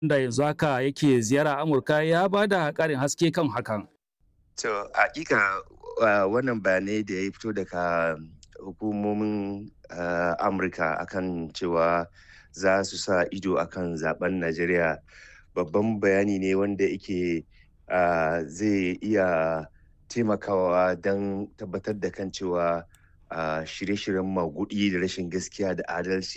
da yanzu haka yake ziyara Amurka ya ba da ƙarin haske kan hakan. To, hakika wannan bayanai da ya fito daga hukumomin Amurka akan cewa za su sa ido akan zaben Najeriya babban bayani ne wanda yake zai iya taimakawa don tabbatar da kan cewa shirye-shiryen maguɗi da rashin gaskiya da adalci